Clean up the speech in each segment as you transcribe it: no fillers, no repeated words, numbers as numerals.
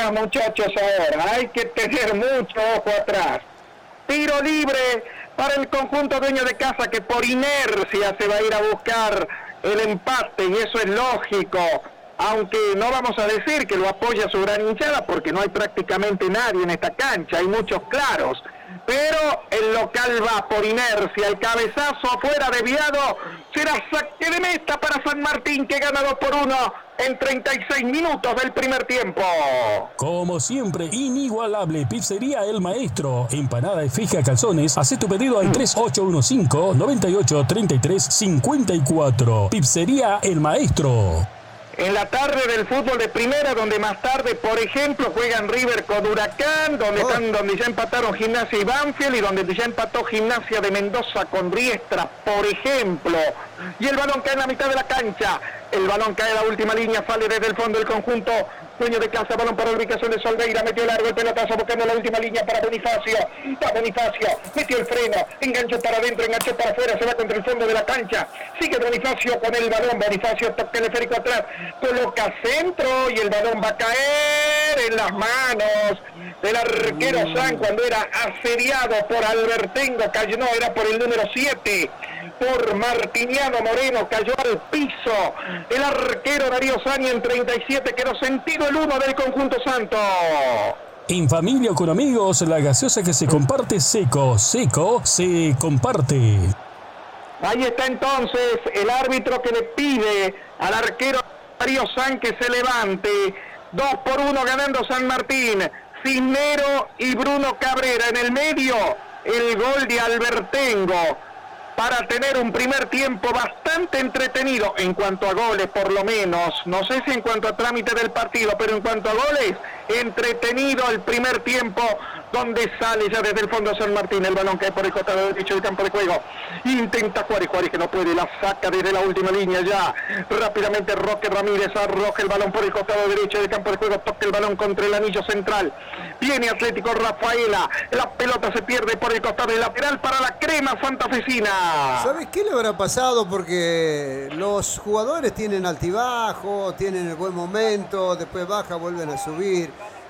atrás, muchachos, ahora. Hay que tener mucho ojo atrás. Tiro libre para el conjunto dueño de casa, que por inercia se va a ir a buscar el empate, y eso es lógico. Aunque no vamos a decir que lo apoya su gran hinchada, porque no hay prácticamente nadie en esta cancha, hay muchos claros. Pero el local va por inercia, el cabezazo afuera desviado, será saque de meta para San Martín, que gana 2-1 en 36 minutos del primer tiempo. Como siempre, inigualable, Pizzería El Maestro, empanada fija calzones, haz tu pedido al 3815-9833-54, Pizzería El Maestro. En la tarde del fútbol de primera, donde más tarde, por ejemplo, juegan River con Huracán, donde ya empataron Gimnasia y Banfield, y donde ya empató Gimnasia de Mendoza con Riestra, por ejemplo. Y el balón cae en la mitad de la cancha. El balón cae en la última línea, sale desde el fondo del conjunto dueño de casa, balón para la ubicación de Solveira, metió largo el pelotazo buscando la última línea para Bonifacio. Va Bonifacio, metió el freno, enganchó para adentro, enganchó para afuera, se va contra el fondo de la cancha. Sigue Bonifacio con el balón, Bonifacio toca teleférico atrás, coloca centro y el balón va a caer en las manos del arquero San, cuando era asediado por Albertengo, cayó, no, era por el número 7, por Martiniano Moreno, cayó al piso el arquero Darío San, y en 37 quedó sentido el 1 del conjunto santo. En familia o con amigos, la gaseosa que se comparte seco se comparte. Ahí está entonces el árbitro que le pide al arquero Darío San que se levante. 2-1 ganando San Martín. Cisnero y Bruno Cabrera en el medio. El gol de Albertengo, para tener un primer tiempo bastante entretenido en cuanto a goles, por lo menos. No sé si en cuanto a trámite del partido, pero en cuanto a goles, entretenido el primer tiempo, donde sale ya desde el fondo San Martín. El balón cae por el costado derecho del campo de juego. Intenta Juárez que no puede, la saca desde la última línea ya. Rápidamente Roque Ramírez arroja el balón por el costado derecho del campo de juego, toca el balón contra el anillo central. Viene Atlético Rafaela, la pelota se pierde por el costado del lateral para la crema santafesina. ¿Sabes qué le habrá pasado? Porque los jugadores tienen altibajo, tienen el buen momento, después baja, vuelven a subir.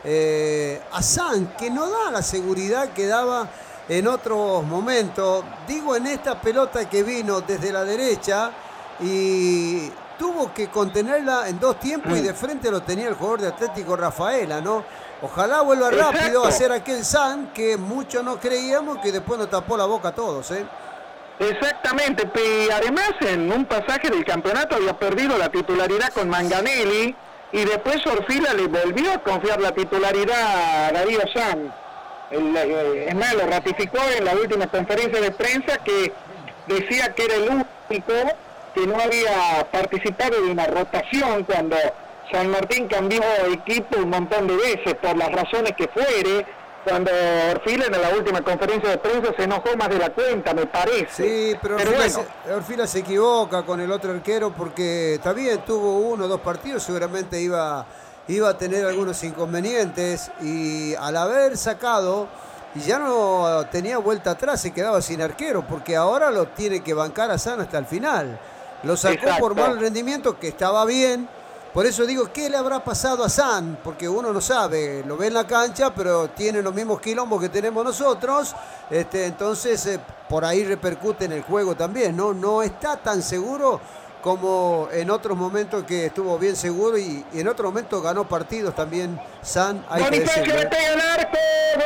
A San, que no da la seguridad que daba en otros momentos, digo, en esta pelota que vino desde la derecha y tuvo que contenerla en dos tiempos, y de frente lo tenía el jugador de Atlético Rafaela, ¿no? Ojalá vuelva rápido a hacer aquel San que muchos no creíamos, que después nos tapó la boca a todos, ¿eh? Exactamente, y además en un pasaje del campeonato había perdido la titularidad con Manganelli, y después Orfila le volvió a confiar la titularidad a Darío San. Es más, lo ratificó en la última conferencia de prensa, que decía que era el único que no había participado de una rotación cuando San Martín cambió equipo un montón de veces, por las razones que fuere. Cuando Orfila en la última conferencia de prensa se enojó más de la cuenta, me parece. Sí, pero Orfila se equivoca con el otro arquero, porque está bien, tuvo 1 o 2 partidos, seguramente iba a tener algunos inconvenientes, y al haber sacado, ya no tenía vuelta atrás, se quedaba sin arquero, porque ahora lo tiene que bancar a San hasta el final. Lo sacó por mal rendimiento, que estaba bien. Por eso digo, ¿qué le habrá pasado a San? Porque uno no sabe, lo ve en la cancha, pero tiene los mismos quilombos que tenemos nosotros. Entonces, por ahí repercute en el juego también, ¿no? No está tan seguro como en otros momentos, que estuvo bien seguro, y en otros momentos ganó partidos también San. Bonifacio le pega el arco.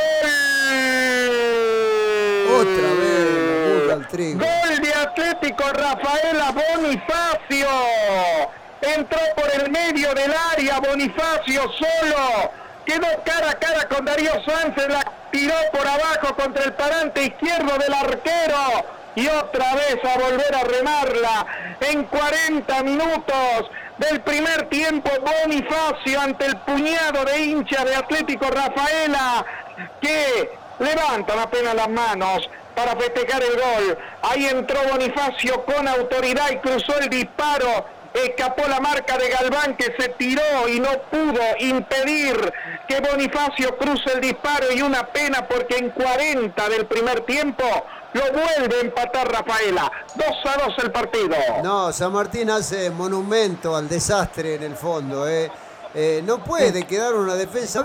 Otra vez, al trigo. Gol de Atlético Rafaela, Bonifacio. Entró por el medio del área, Bonifacio solo. Quedó cara a cara con Darío Sánchez, la tiró por abajo contra el parante izquierdo del arquero. Y otra vez a volver a remarla. En 40 minutos del primer tiempo, Bonifacio, ante el puñado de hinchas de Atlético Rafaela, que levantan apenas las manos para festejar el gol. Ahí entró Bonifacio con autoridad y cruzó el disparo. Escapó la marca de Galván, que se tiró y no pudo impedir que Bonifacio cruce el disparo, y una pena porque en 40 del primer tiempo lo vuelve a empatar Rafaela. 2-2 el partido. No, San Martín hace monumento al desastre en el fondo, No puede quedar una defensa